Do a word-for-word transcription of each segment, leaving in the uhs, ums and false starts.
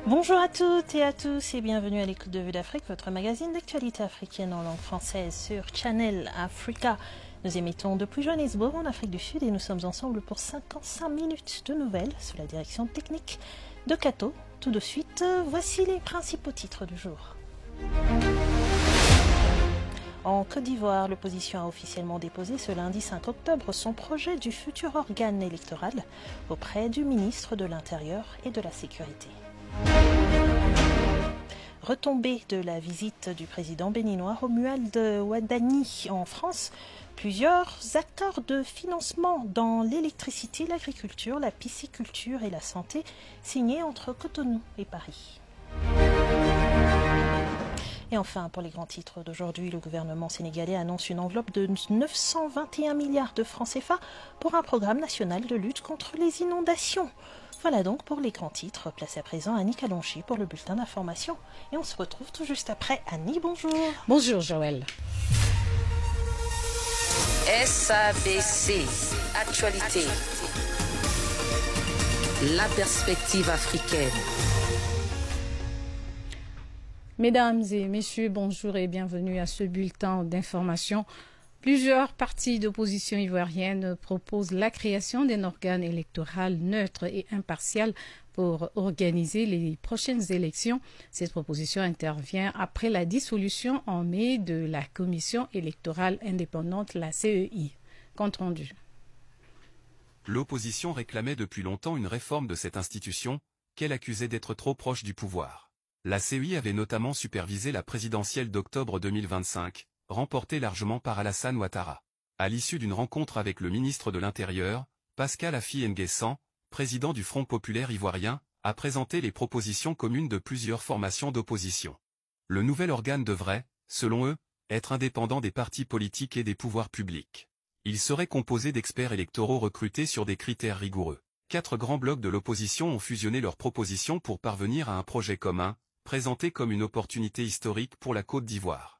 Bonjour à toutes et à tous et bienvenue à l'écoute de Vue d'Afrique, votre magazine d'actualité africaine en langue française sur Channel Africa. Nous émettons depuis Johannesburg en Afrique du Sud et nous sommes ensemble pour cinquante-cinq minutes de nouvelles sous la direction technique de Kato. Tout de suite, voici les principaux titres du jour. En Côte d'Ivoire, l'opposition a officiellement déposé ce lundi cinq octobre son projet du futur organe électoral auprès du ministre de l'Intérieur et de la Sécurité. Retombée de la visite du président béninois Romuald Wadani en France, plusieurs acteurs de financement dans l'électricité, l'agriculture, la pisciculture et la santé signés entre Cotonou et Paris. Et enfin, pour les grands titres d'aujourd'hui, le gouvernement sénégalais annonce une enveloppe de neuf cent vingt et un milliards de francs C F A pour un programme national de lutte contre les inondations. Voilà donc pour les grands titres. Place à présent à Annie Kalonji pour le bulletin d'information. Et on se retrouve tout juste après. Annie, bonjour. Bonjour Joël. S A B C, Actualité. La perspective africaine. Mesdames et messieurs, bonjour et bienvenue à ce bulletin d'information. Plusieurs partis d'opposition ivoirienne proposent la création d'un organe électoral neutre et impartial pour organiser les prochaines élections. Cette proposition intervient après la dissolution en mai de la Commission électorale indépendante, la C E I. Compte rendu. L'opposition réclamait depuis longtemps une réforme de cette institution, qu'elle accusait d'être trop proche du pouvoir. La C E I avait notamment supervisé la présidentielle d'octobre deux mille vingt-cinq, remportée largement par Alassane Ouattara. À l'issue d'une rencontre avec le ministre de l'Intérieur, Pascal Affi N'Guessan, président du Front populaire ivoirien, a présenté les propositions communes de plusieurs formations d'opposition. Le nouvel organe devrait, selon eux, être indépendant des partis politiques et des pouvoirs publics. Il serait composé d'experts électoraux recrutés sur des critères rigoureux. Quatre grands blocs de l'opposition ont fusionné leurs propositions pour parvenir à un projet commun, présenté comme une opportunité historique pour la Côte d'Ivoire.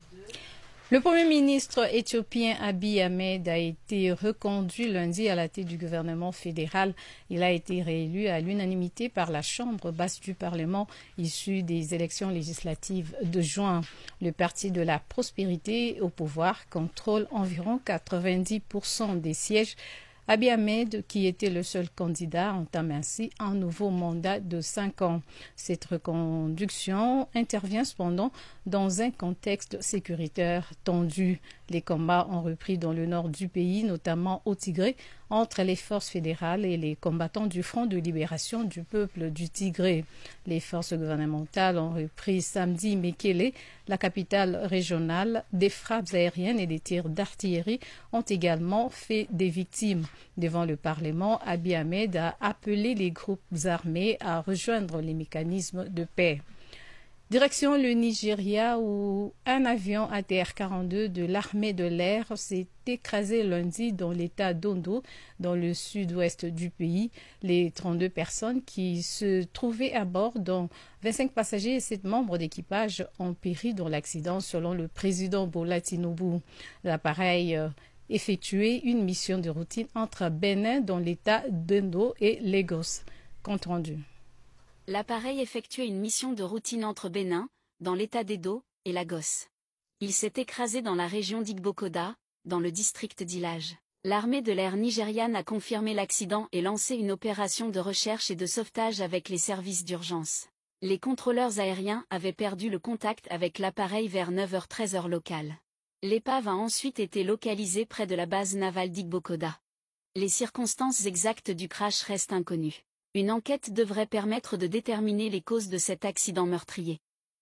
Le Premier ministre éthiopien Abiy Ahmed a été reconduit lundi à la tête du gouvernement fédéral. Il a été réélu à l'unanimité par la Chambre basse du Parlement issue des élections législatives de juin. Le Parti de la prospérité au pouvoir contrôle environ quatre-vingt-dix pour cent des sièges. Abiy Ahmed, qui était le seul candidat, entame ainsi un nouveau mandat de cinq ans. Cette reconduction intervient cependant dans un contexte sécuritaire tendu. Les combats ont repris dans le nord du pays, notamment au Tigré, entre les forces fédérales et les combattants du Front de libération du peuple du Tigré. Les forces gouvernementales ont repris samedi Mekele, la capitale régionale. Des frappes aériennes et des tirs d'artillerie ont également fait des victimes. Devant le Parlement, Abiy Ahmed a appelé les groupes armés à rejoindre les mécanismes de paix. Direction le Nigeria où un avion A T R quarante-deux de l'armée de l'air s'est écrasé lundi dans l'état d'Ondo, dans le sud-ouest du pays. Les trente-deux personnes qui se trouvaient à bord, dont vingt-cinq passagers et sept membres d'équipage, ont péri dans l'accident selon le président Bola Tinubu. L'appareil euh, effectuait une mission de routine entre Bénin dans l'état d'Ondo et Lagos. Compte rendu. L'appareil effectuait une mission de routine entre Bénin, dans l'état d'Edo, et Lagos. Il s'est écrasé dans la région d'Igbokoda, dans le district d'Ilage. L'armée de l'air nigériane a confirmé l'accident et lancé une opération de recherche et de sauvetage avec les services d'urgence. Les contrôleurs aériens avaient perdu le contact avec l'appareil vers neuf heures treize heure locale. L'épave a ensuite été localisée près de la base navale d'Igbokoda. Les circonstances exactes du crash restent inconnues. Une enquête devrait permettre de déterminer les causes de cet accident meurtrier.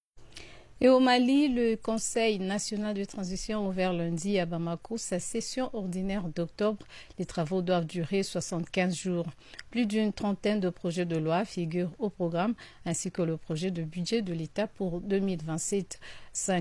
Et au Mali, le Conseil national de transition a ouvert lundi à Bamako sa session ordinaire d'octobre. Les travaux doivent durer soixante-quinze jours. Plus d'une trentaine de projets de loi figurent au programme, ainsi que le projet de budget de l'État pour deux mille vingt-sept.